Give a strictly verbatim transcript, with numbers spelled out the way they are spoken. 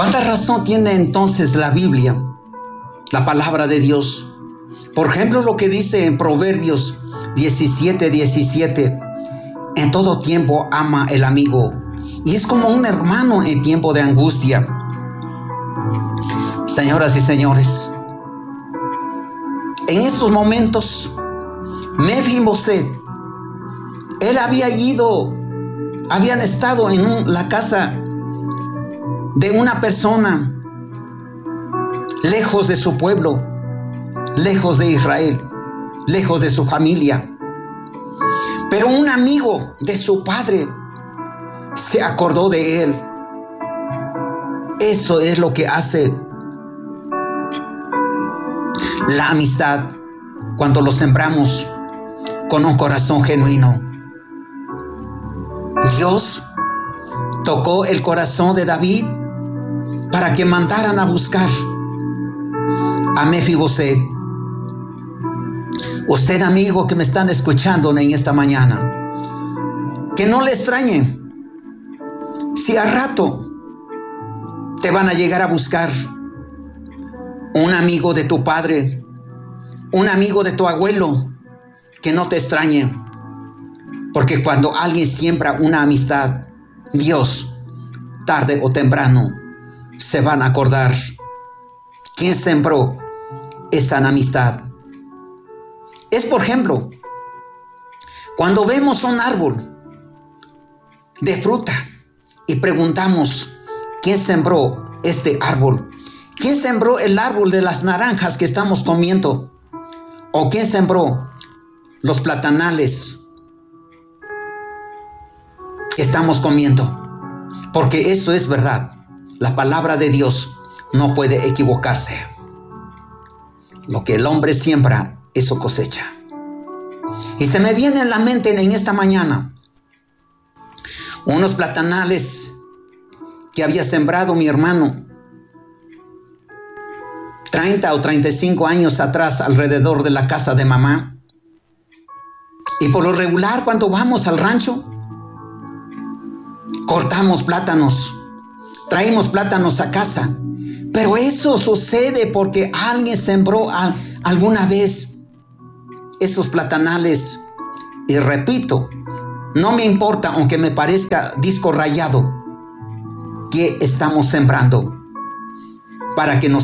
¿Cuánta razón tiene entonces la Biblia, la palabra de Dios? Por ejemplo, lo que dice en Proverbios diecisiete, diecisiete, en todo tiempo ama el amigo y es como un hermano en tiempo de angustia. Señoras y señores, en estos momentos, Mefiboset, él había ido, habían estado en un, la casa de una persona lejos de su pueblo, lejos de Israel, lejos de su familia. Pero un amigo de su padre se acordó de él. Eso es lo que hace la amistad cuando lo sembramos con un corazón genuino. Dios tocó el corazón de David para que mandaran a buscar a Mefiboset. Usted, amigo, que me están escuchando en esta mañana, que no le extrañe si al rato te van a llegar a buscar un amigo de tu padre, un amigo de tu abuelo, que no te extrañe, porque cuando alguien siembra una amistad, Dios, tarde o temprano, se van a acordar quién sembró esa amistad. Es, por ejemplo, cuando vemos un árbol de fruta y preguntamos, ¿quién sembró este árbol? ¿Quién sembró el árbol de las naranjas que estamos comiendo? ¿O quién sembró los platanales que estamos comiendo? Porque eso es verdad. La palabra de Dios no puede equivocarse. Lo que el hombre siembra, eso cosecha. Y se me viene en la mente en esta mañana unos platanales que había sembrado mi hermano treinta o treinta y cinco años atrás alrededor de la casa de mamá. Y por lo regular, cuando vamos al rancho, cortamos plátanos, traemos plátanos a casa. Pero eso sucede porque alguien sembró a, alguna vez esos platanales. Y repito, no me importa, aunque me parezca disco rayado, que estamos sembrando para que nos